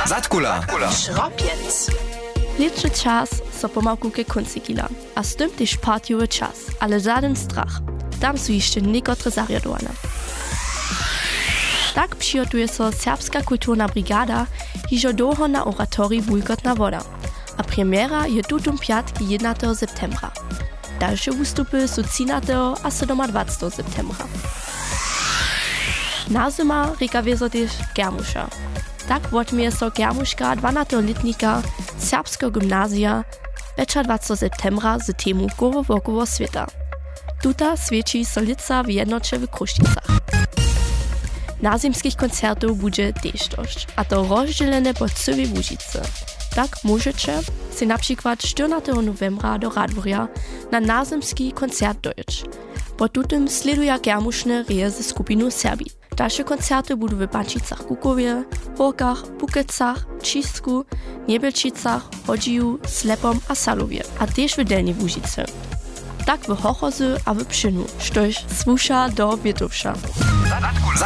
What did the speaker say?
Zatkula. Schropiec. Liczy czas so pomalku ke konci gila, a z tym też partiowy czas, ale żaden strach. Tam są jeszcze niekotre zariadowane. Tak przygotuje so serbska kulturna brigada, hižo długo na oratorii Bulgotna woda, a premiera je tutum piatki 11. septembra. Dalsze wystupy są 13. a 27. septembra. Na zima reka wiezo też Germusza. Tak wotmie so Germuszka 12-letnika serbskiego gimnazja 25. septembra z temu Góro wokoło świata. Tuta świeci solica w jednocze w Krušticach. Na zimskich koncertów będzie też dość, a to rozdzielone po całej Łužicy. Tak możecie się na przykład 14. novembra do Radworja na nazimski koncert dojść. Po tutem sleduje Germuszne reje ze skupiną Serbii. Dalsze koncerty budú w Bančicach Kukowie, Horkach, Pukecach, Čísku, Niebelčicach, Hodziju, Slepom a Salowie, a też w Delnej Łužicy. Tak w Hochozy a w Pšynu, štož słuša do Wietowsza.